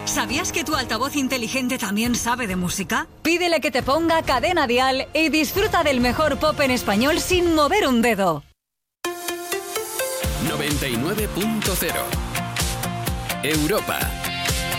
¿Sabías que tu altavoz inteligente también sabe de música? Pídele que te ponga Cadena Dial y disfruta del mejor pop en español sin mover un dedo. 99.0 Europa.